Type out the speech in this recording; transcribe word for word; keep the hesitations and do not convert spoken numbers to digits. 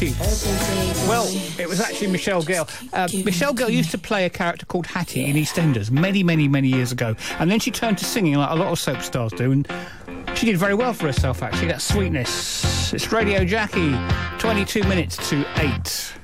she? Well, it was actually Michelle Gale. Uh, Michelle Gale used to play a character called Hattie in EastEnders many, many, many years ago. And then she turned to singing like a lot of soap stars do. And she did very well for herself, actually. That sweetness. It's Radio Jackie, twenty-two minutes to eight.